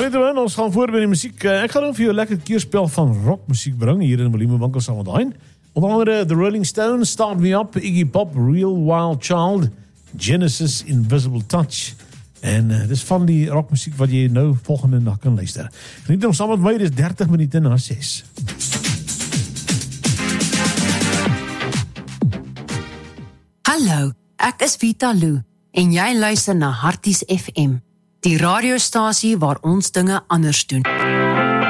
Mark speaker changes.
Speaker 1: Net ons gaan voor by die muziek. Ek gaan nou vir jou 'n lekker keerspel van rockmuziek bring hier in William Winkel saam met Hein. Onder andere The Rolling Stones, Start Me Up, Iggy Pop, Real Wild Child, Genesis, Invisible Touch. En dis van die rockmuziek wat jy nou volgende dag kan luister. Geniet ons saam met my, dis 30 minute na 6.
Speaker 2: Hallo, ek is Vita Lou en jy luister na Harties FM, die radiostasie waar ons dinge anders doen.